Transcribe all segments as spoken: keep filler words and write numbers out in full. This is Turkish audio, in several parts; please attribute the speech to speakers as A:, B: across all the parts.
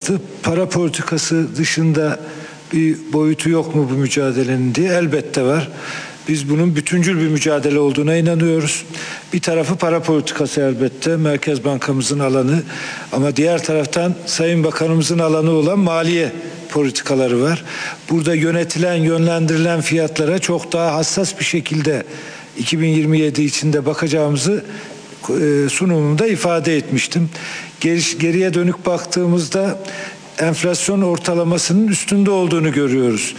A: sorulmadı. Para politikası dışında bir boyutu yok mu bu mücadelenin diye. Elbette var. Biz bunun bütüncül bir mücadele olduğuna inanıyoruz. Bir tarafı para politikası elbette, Merkez Bankamızın alanı, ama diğer taraftan Sayın Bakanımızın alanı olan maliye politikaları var. Burada yönetilen, yönlendirilen fiyatlara çok daha hassas bir şekilde iki bin yirmi yedi içinde bakacağımızı sunumumda ifade etmiştim. Geriye dönük baktığımızda enflasyon ortalamasının üstünde olduğunu görüyoruz.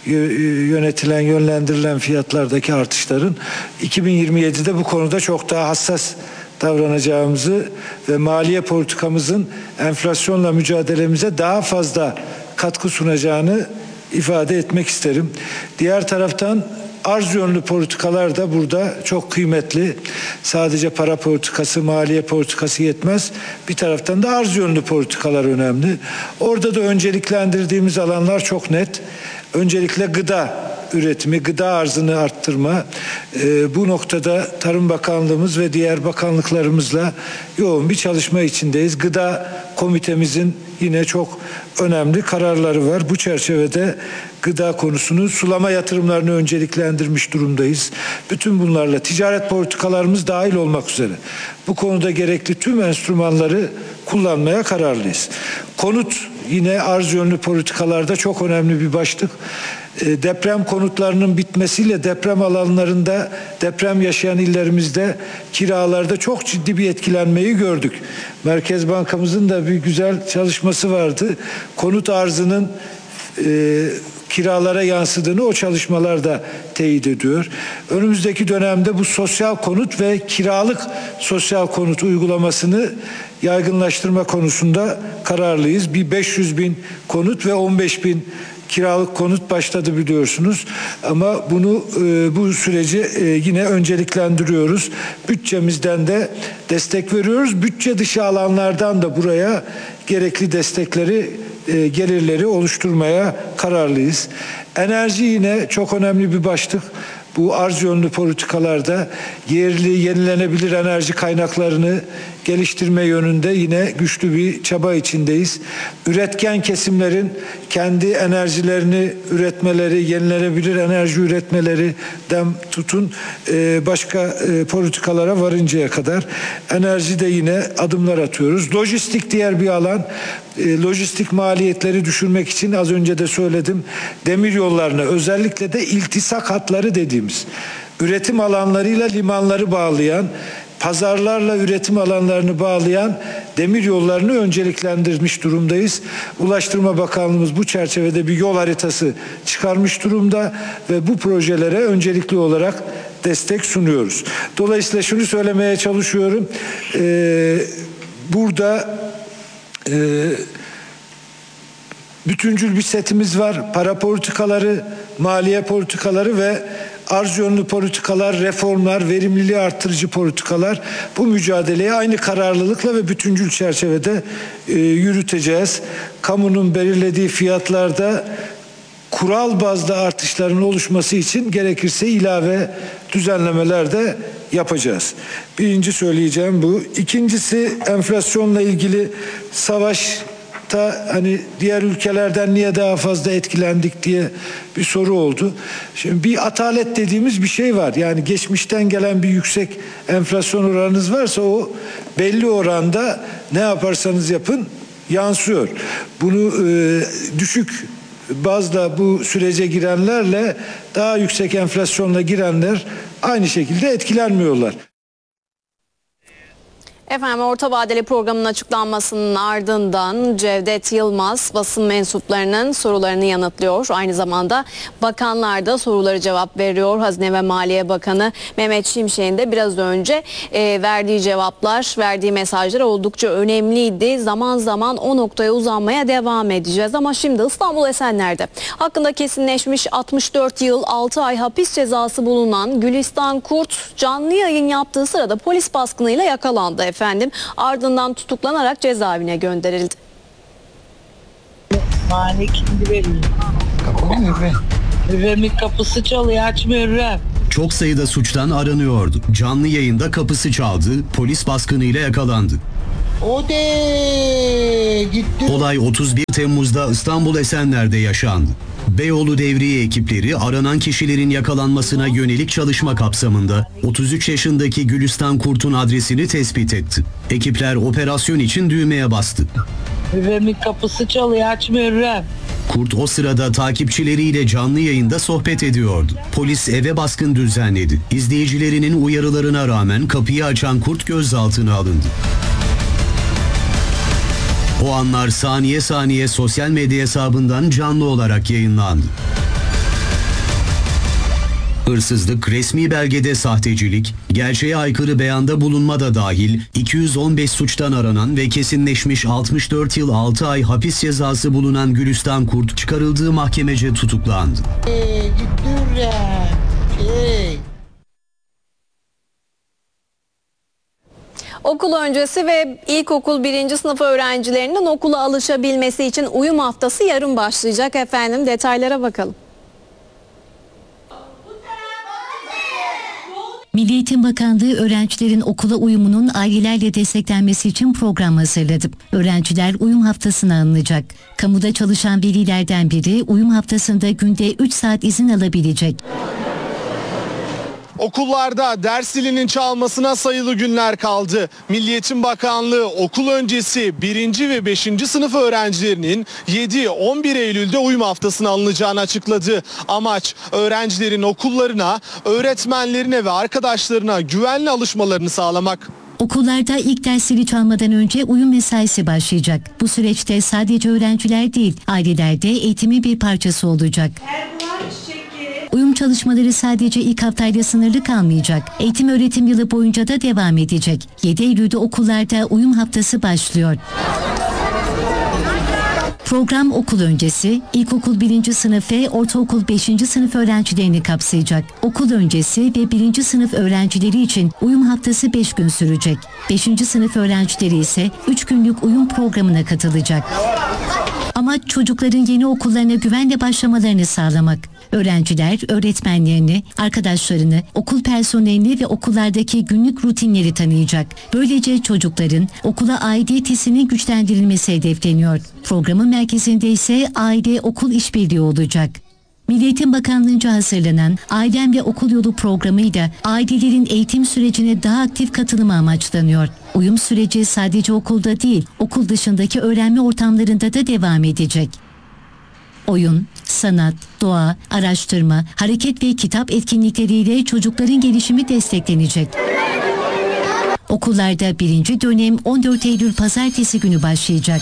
A: Yönetilen, yönlendirilen fiyatlardaki artışların iki bin yirmi yedide bu konuda çok daha hassas davranacağımızı ve maliye politikamızın enflasyonla mücadelemize daha fazla katkı sunacağını ifade etmek isterim. Diğer taraftan arz yönlü politikalar da burada çok kıymetli. Sadece para politikası, maliye politikası yetmez. Bir taraftan da arz yönlü politikalar önemli. Orada da önceliklendirdiğimiz alanlar çok net. Öncelikle gıda üretimi, gıda arzını arttırma. Ee, bu noktada Tarım Bakanlığımız ve diğer bakanlıklarımızla yoğun bir çalışma içindeyiz. Gıda Komitemizin yine çok önemli kararları var. Bu çerçevede gıda konusunu, sulama yatırımlarını önceliklendirmiş durumdayız. Bütün bunlarla ticaret politikalarımız dahil olmak üzere bu konuda gerekli tüm enstrümanları kullanmaya kararlıyız. Konut yine arz yönlü politikalarda çok önemli bir başlık. Deprem konutlarının bitmesiyle deprem alanlarında, deprem yaşayan illerimizde kiralarda çok ciddi bir etkilenmeyi gördük. Merkez Bankamızın da bir güzel çalışması vardı. Konut arzının e, kiralara yansıdığını o çalışmalarda teyit ediyor. Önümüzdeki dönemde bu sosyal konut ve kiralık sosyal konut uygulamasını yaygınlaştırma konusunda kararlıyız. Bir beş yüz bin konut ve on beş bin kiralık konut başladı biliyorsunuz, ama bunu e, bu süreci e, yine önceliklendiriyoruz. Bütçemizden de destek veriyoruz. Bütçe dışı alanlardan da buraya gerekli destekleri, e, gelirleri oluşturmaya kararlıyız. Enerji yine çok önemli bir başlık. Bu arz yönlü politikalarda yerli, yenilenebilir enerji kaynaklarını geliştirme yönünde yine güçlü bir çaba içindeyiz. Üretken kesimlerin kendi enerjilerini üretmeleri, yenilenebilir enerji üretmelerinden tutun başka politikalara varıncaya kadar enerjide yine adımlar atıyoruz. Lojistik diğer bir alan. Lojistik maliyetleri düşürmek için az önce de söyledim. Demir yollarına, özellikle de iltisak hatları dediğimiz, üretim alanlarıyla limanları bağlayan, pazarlarla üretim alanlarını bağlayan demir yollarını önceliklendirmiş durumdayız. Ulaştırma Bakanlığımız bu çerçevede bir yol haritası çıkarmış durumda ve bu projelere öncelikli olarak destek sunuyoruz. Dolayısıyla şunu söylemeye çalışıyorum. Ee, burada e, bütüncül bir setimiz var. Para politikaları, maliye politikaları ve arz yönlü politikalar, reformlar, verimliliği artırıcı politikalar. Bu mücadeleyi aynı kararlılıkla ve bütüncül çerçevede e, yürüteceğiz. Kamunun belirlediği fiyatlarda kural bazda artışların oluşması için gerekirse ilave düzenlemeler de yapacağız. Birinci söyleyeceğim bu. İkincisi, enflasyonla ilgili savaş ta hani diğer ülkelerden niye daha fazla etkilendik diye bir soru oldu. Şimdi bir atalet dediğimiz bir şey var. Yani geçmişten gelen bir yüksek enflasyon oranınız varsa o belli oranda ne yaparsanız yapın yansıyor. Bunu e, düşük bazda bu sürece girenlerle daha yüksek enflasyonla girenler aynı şekilde etkilenmiyorlar.
B: Efendim, orta vadeli programın açıklanmasının ardından Cevdet Yılmaz basın mensuplarının sorularını yanıtlıyor. Aynı zamanda bakanlar da soruları cevap veriyor. Hazine ve Maliye Bakanı Mehmet Şimşek'in de biraz önce e, verdiği cevaplar, verdiği mesajlar oldukça önemliydi. Zaman zaman o noktaya uzanmaya devam edeceğiz. Ama şimdi İstanbul Esenler'de hakkında kesinleşmiş altmış dört yıl altı ay hapis cezası bulunan Gülistan Kurt canlı yayın yaptığı sırada polis baskınıyla yakalandı efendim. Ardından tutuklanarak cezaevine gönderildi.
C: Mani kimdi veriyor?
D: Kapalı mı Hürrem?
C: Hürrem'in kapısı çalıyor, açmıyor Hürrem.
E: Çok sayıda suçtan aranıyordu. Canlı yayında kapısı çaldı, polis baskınıyla yakalandı.
D: O de gitti.
E: Olay otuz bir Temmuz'da İstanbul Esenler'de yaşandı. Beyoğlu Devriye ekipleri aranan kişilerin yakalanmasına yönelik çalışma kapsamında otuz üç yaşındaki Gülistan Kurt'un adresini tespit etti. Ekipler operasyon için düğmeye bastı.
C: Evimin kapısı çalıyor, açmıyorum.
E: Kurt o sırada takipçileriyle canlı yayında sohbet ediyordu. Polis eve baskın düzenledi. İzleyicilerinin uyarılarına rağmen kapıyı açan Kurt gözaltına alındı. O anlar saniye saniye sosyal medya hesabından canlı olarak yayınlandı. Hırsızlık, resmi belgede sahtecilik, gerçeğe aykırı beyanda bulunma da dahil iki yüz on beş suçtan aranan ve kesinleşmiş altmış dört yıl altı ay hapis cezası bulunan Gülistan Kurt çıkarıldığı mahkemece tutuklandı.
D: Ee, gitti ulan. Şey.
B: Okul öncesi ve ilkokul birinci sınıf öğrencilerinin okula alışabilmesi için uyum haftası yarın başlayacak efendim. Detaylara bakalım.
F: Milli Eğitim Bakanlığı öğrencilerin okula uyumunun ailelerle desteklenmesi için program hazırladı. Öğrenciler uyum haftasına alınacak. Kamuda çalışan velilerden biri uyum haftasında günde üç saat izin alabilecek.
G: Okullarda ders zilinin çalmasına sayılı günler kaldı. Milli Eğitim Bakanlığı okul öncesi birinci ve beşinci sınıf öğrencilerinin yedi on bir Eylül'de uyum haftasına alınacağını açıkladı. Amaç öğrencilerin okullarına, öğretmenlerine ve arkadaşlarına güvenli alışmalarını sağlamak.
F: Okullarda ilk dersleri çalmadan önce uyum mesaisi başlayacak. Bu süreçte sadece öğrenciler değil, aileler de eğitimin bir parçası olacak. Uyum çalışmaları sadece ilk haftayla sınırlı kalmayacak. Eğitim öğretim yılı boyunca da devam edecek. yedi Eylül'de okullarda uyum haftası başlıyor. Program okul öncesi, ilkokul birinci sınıf ve ortaokul beşinci sınıf öğrencilerini kapsayacak. Okul öncesi ve birinci sınıf öğrencileri için uyum haftası beş gün sürecek. beşinci sınıf öğrencileri ise üç günlük uyum programına katılacak. Amaç çocukların yeni okullarına güvenle başlamalarını sağlamak. Öğrenciler öğretmenlerini, arkadaşlarını, okul personelini ve okullardaki günlük rutinleri tanıyacak. Böylece çocukların okula aidiyet hissinin güçlendirilmesi hedefleniyor. Programın merkezinde ise aile okul işbirliği olacak. Milli Eğitim Bakanlığı'nca hazırlanan Ailem ve Okul Yolu programıyla ailelerin eğitim sürecine daha aktif katılımı amaçlanıyor. Uyum süreci sadece okulda değil, okul dışındaki öğrenme ortamlarında da devam edecek. Oyun, sanat, doğa, araştırma, hareket ve kitap etkinlikleriyle çocukların gelişimi desteklenecek. Okullarda birinci dönem on dört Eylül Pazartesi günü başlayacak.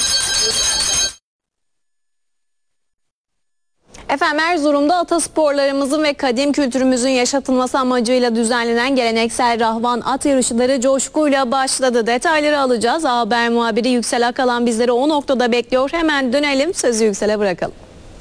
B: Efendim Erzurum'da atasporlarımızın ve kadim kültürümüzün yaşatılması amacıyla düzenlenen geleneksel Rahvan at yarışları coşkuyla başladı. Detayları alacağız. A Haber muhabiri Yüksel Akalan bizleri o noktada bekliyor. Hemen dönelim, sözü Yüksel'e bırakalım.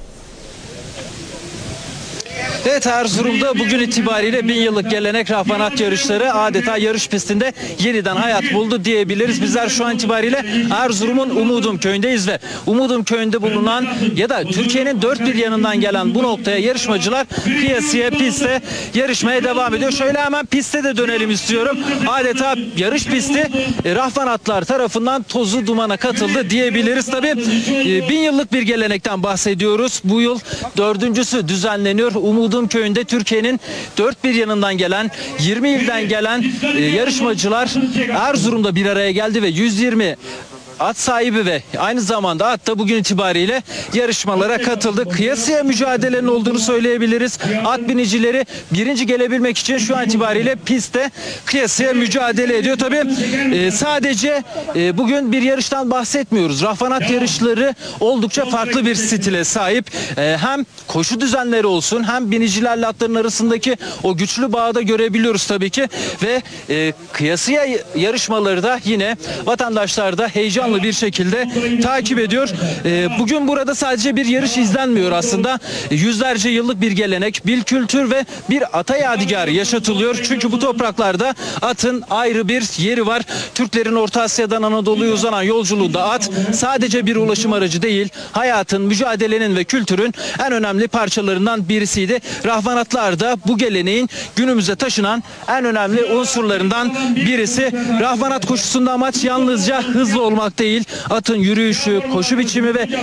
H: Evet, Erzurum'da bugün itibariyle bin yıllık gelenek Rahvan at yarışları adeta yarış pistinde yeniden hayat buldu diyebiliriz. Bizler şu an itibariyle Erzurum'un Umudum köyündeyiz ve Umudum köyünde bulunan ya da Türkiye'nin dört bir yanından gelen bu noktaya yarışmacılar kıyasıya pistte yarışmaya devam ediyor. Şöyle hemen piste de dönelim istiyorum. Adeta yarış pisti Rahvan atlar tarafından tozu dumana katıldı diyebiliriz. Tabii bin yıllık bir gelenekten bahsediyoruz. Bu yıl dördüncüsü düzenleniyor. Umudum köyünde Türkiye'nin dört bir yanından gelen, yirmi ilden gelen e, yarışmacılar Erzurum'da bir araya geldi ve yüz yirmi at sahibi ve aynı zamanda at da bugün itibariyle yarışmalara katıldı. Kıyasıya mücadelenin olduğunu söyleyebiliriz. At binicileri birinci gelebilmek için şu an itibariyle pistte kıyasıya mücadele ediyor. Tabii e, sadece e, bugün bir yarıştan bahsetmiyoruz. Rahvan at yarışları oldukça farklı bir stile sahip. E, hem koşu düzenleri olsun hem binicilerle atların arasındaki o güçlü bağı da görebiliyoruz tabii ki ve e, kıyasıya yarışmaları da yine vatandaşlar da heyecanla canlı bir şekilde takip ediyor. Ee, bugün burada sadece bir yarış izlenmiyor aslında. Yüzlerce yıllık bir gelenek, bir kültür ve bir ata yadigarı yaşatılıyor. Çünkü bu topraklarda atın ayrı bir yeri var. Türklerin Orta Asya'dan Anadolu'ya uzanan yolculuğunda at sadece bir ulaşım aracı değil, hayatın, mücadelenin ve kültürün en önemli parçalarından birisiydi. Rahvanatlar da bu geleneğin günümüze taşınan en önemli unsurlarından birisi. Rahvanat koşusunda amaç yalnızca hızlı olmak değil, atın yürüyüşü, koşu biçimi ve